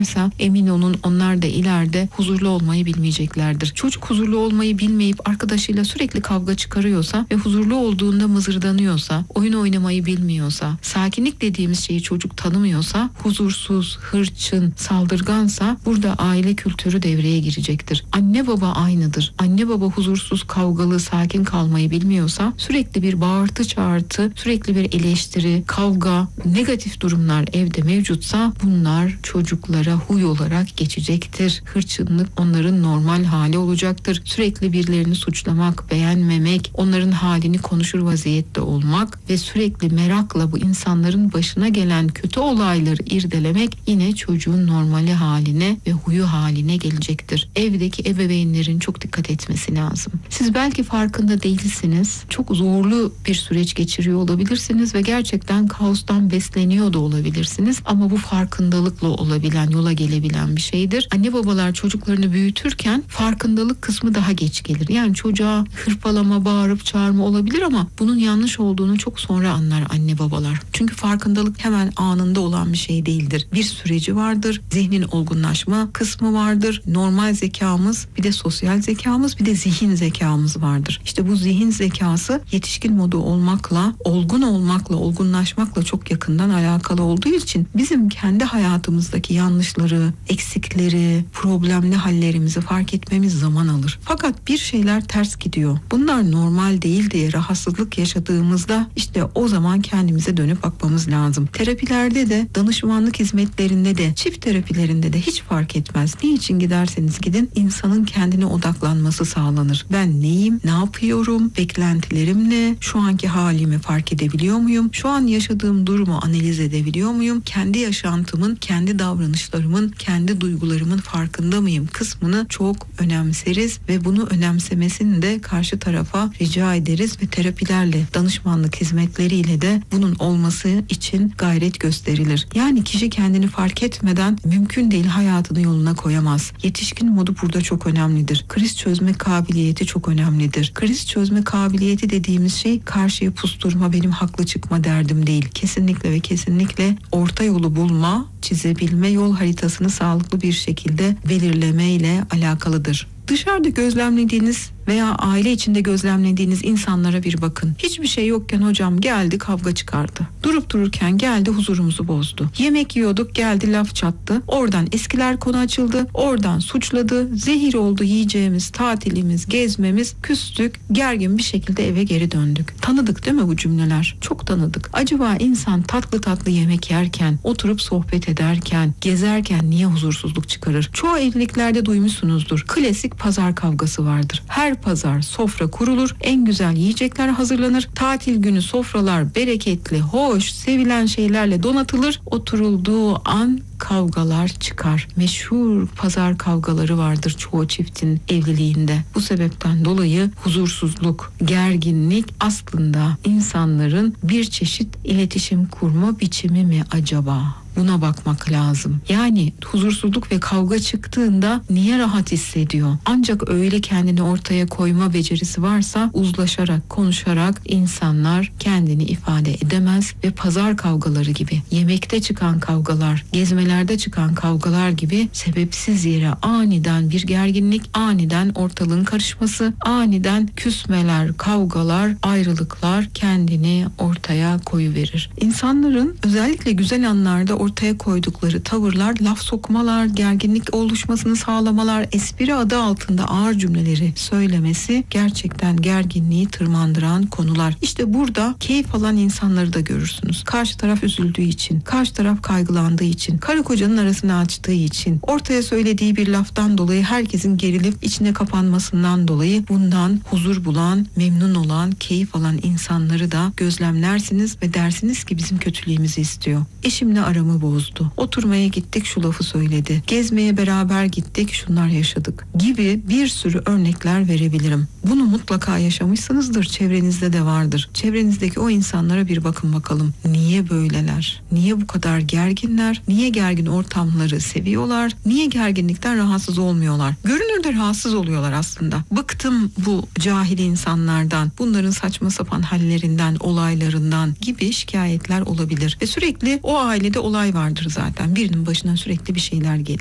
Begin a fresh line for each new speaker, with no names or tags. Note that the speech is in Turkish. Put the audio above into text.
emin olun onlar da ileride huzurlu olmayı bilmeyeceklerdir. Çocuk huzurlu olmayı bilmeyip arkadaşıyla sürekli kavga çıkarıyorsa ve huzurlu olduğunda mızırdanıyorsa, oyun oynamayı bilmiyorsa, sakinlik dediğimiz şeyi çocuk tanımıyorsa, huzursuz, hırçın, saldırgansa burada aile kültürü devreye girecektir. Anne baba aynıdır. Anne baba huzursuz, kavgalı, sakin kalmayı bilmiyorsa, sürekli bir bağırtı çağırtı, sürekli bir eleştiri, kavga, negatif durumlar evde mevcutsa bunlar çocuklara huy olarak geçecektir. Hırçınlık onların normal hali olacaktır. Sürekli birilerini suçlamak, beğenmemek, onların halini konuşur vaziyette olmak ve sürekli merakla bu insanların başına gelen kötü olayları irdelemek yine çocuğun normali haline ve huyu haline gelecektir. Evdeki ebeveynlerin çok dikkat etmesi lazım. Siz belki farkında değilsiniz. Çok zorlu bir süreç geçiriyor olabilirsiniz ve gerçekten kaostan besleniyor da olabilirsiniz. Ama bu farkındalıkla olabilen, yola gelebilen bir şeydir. Anne babalar çocuklarını büyütürken farkındalık kısmı daha geç gelir. Yani çocuğa hırpalama, bağırıp çağırma olabilir ama bunun yanlış olduğunu çok sonra anlar anne babalar. Çünkü farkındalık hemen anında olan bir şey değildir. Bir süreci vardır. Zihnin olgunlaşma kısmı vardır. Normal zekamız, bir de sosyal zekamız, bir de zihin zekamız vardır. İşte bu zihin zekası yetişkin modu olmakla, olgun olmakla, olgunlaşmakla çok yakından alakalı olduğu için bizim kendi hayatımızdaki yanlışları, eksikleri, problemli hallerimizi fark etmemiz zaman alır. Fakat bir şeyler ters gidiyor. Bunlar normal değil diye rahatsızlık yaşadığımızda işte o zaman kendimize dönüp bakmamız lazım. Terapilerde de, danışmanlık hizmetlerinde de, çift terapilerinde de hiç fark etmez. Ne için giderseniz gidin insanın kendine odaklanması sağlanır. Ben neyim? Ne yapıyorum? Beklentilerim ne? Şu anki halimi fark edebiliyor muyum? Şu an yaşadığım durumu analiz edebiliyor muyum? Kendi yaşantımın, kendi davranışlarımın, kendi duygularımın farkında mıyım kısmını çok önemseriz ve bunu önemsemesini de karşı tarafa rica ederiz ve terapilerle, danışmanlık hizmetleriyle de bunun olması için gayret gösterilir. Yani kişi kendini fark etmeden mümkün değil hayatını yoluna koyamaz. Yetişkin modu burada çok önemlidir. Kriz çözme kabiliyeti çok önemlidir. Kriz çözme kabiliyeti dediğimiz şey karşıya pusturma, benim haklı çıkma derdim değil. Kesinlikle ve kesinlikle orta yolu bulma, çizebilme, yol haritasını sağlıklı bir şekilde belirleme ile alakalıdır. Dışarıda gözlemlediğiniz veya aile içinde gözlemlediğiniz insanlara bir bakın. Hiçbir şey yokken hocam geldi kavga çıkardı. Durup dururken geldi huzurumuzu bozdu. Yemek yiyorduk geldi laf çattı. Oradan eskiler konu açıldı. Oradan suçladı. Zehir oldu yiyeceğimiz, tatilimiz, gezmemiz. Küstük. Gergin bir şekilde eve geri döndük. Tanıdık değil mi bu cümleler? Çok tanıdık. Acaba insan tatlı tatlı yemek yerken, oturup sohbet ederken, gezerken niye huzursuzluk çıkarır? Çoğu evliliklerde duymuşsunuzdur. Klasik pazar kavgası vardır. Her pazar sofra kurulur, en güzel yiyecekler hazırlanır. Tatil günü sofralar bereketli, hoş, sevilen şeylerle donatılır. Oturulduğu an kavgalar çıkar. Meşhur pazar kavgaları vardır çoğu çiftin evliliğinde. Bu sebepten dolayı huzursuzluk, gerginlik aslında insanların bir çeşit iletişim kurma biçimi mi acaba? Buna bakmak lazım. Yani huzursuzluk ve kavga çıktığında niye rahat hissediyor? Ancak öyle kendini ortaya koyma becerisi varsa uzlaşarak, konuşarak insanlar kendini ifade edemez ve pazar kavgaları gibi, yemekte çıkan kavgalar, gezmelerde çıkan kavgalar gibi sebepsiz yere aniden bir gerginlik, aniden ortalığın karışması, aniden küsmeler, kavgalar, ayrılıklar kendini ortaya koyuverir. İnsanların özellikle güzel anlarda ortaya koydukları tavırlar, laf sokmalar, gerginlik oluşmasını sağlamalar, espri adı altında ağır cümleleri söylemesi gerçekten gerginliği tırmandıran konular. İşte burada keyif alan insanları da görürsünüz. Karşı taraf üzüldüğü için, karşı taraf kaygılandığı için, karı kocanın arasını açtığı için, ortaya söylediği bir laftan dolayı herkesin gerilip içine kapanmasından dolayı bundan huzur bulan, memnun olan, keyif alan insanları da gözlemlersiniz ve dersiniz ki bizim kötülüğümüzü istiyor. Eşimle aramı bozdu. Oturmaya gittik şu lafı söyledi. Gezmeye beraber gittik şunlar yaşadık gibi bir sürü örnekler verebilirim. Bunu mutlaka yaşamışsınızdır. Çevrenizde de vardır. Çevrenizdeki o insanlara bir bakın bakalım. Niye böyleler? Niye bu kadar gerginler? Niye gergin ortamları seviyorlar? Niye gerginlikten rahatsız olmuyorlar? Görünürde rahatsız oluyorlar aslında. Bıktım bu cahil insanlardan, bunların saçma sapan hallerinden, olaylarından gibi şikayetler olabilir. Ve sürekli o ailede olay olay vardır zaten. Birinin başına sürekli bir şeyler gelir.